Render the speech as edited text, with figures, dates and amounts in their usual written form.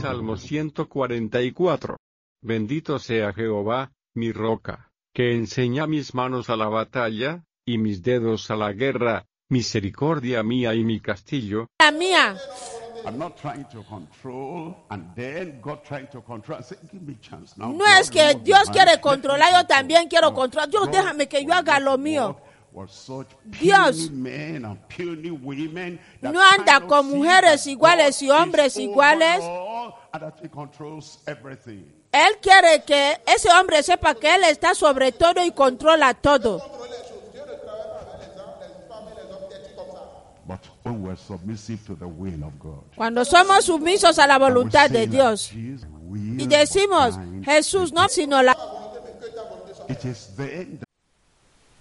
Salmo 144. Bendito sea Jehová, mi roca, que enseña mis manos a la batalla, y mis dedos a la guerra, misericordia mía y mi castillo. La mía. I'm not trying to control, and then God trying to control. I say, give me chance now. No es que Dios quiere controlar, yo también quiero controlar. Dios, déjame que yo haga lo mío. Dios no anda con mujeres iguales y hombres iguales. Él quiere que ese hombre sepa que Él está sobre todo y controla todo. Cuando somos sumisos a la voluntad de Dios y decimos, Jesús no, sino la...